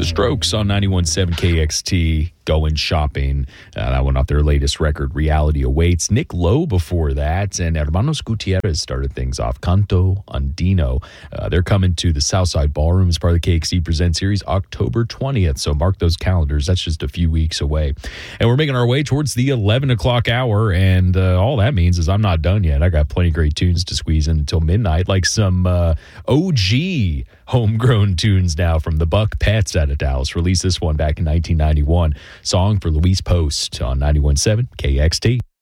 The Strokes on 91.7 KXT, Going Shopping. That one off their latest record, Reality Awaits. Nick Lowe before that, and Hermanos Gutierrez started things off, Canto Andino. They're coming to the Southside Ballroom as part of the KXT Present Series October 20th, so mark those calendars. That's just a few weeks away. And we're making our way towards the 11 o'clock hour, and all that means is I'm not done yet. I got plenty of great tunes to squeeze in until midnight, like some OG homegrown tunes now from the Buck Pets out of Dallas. Released this one back in 1991. Song for Louise Post on 91.7 KXT.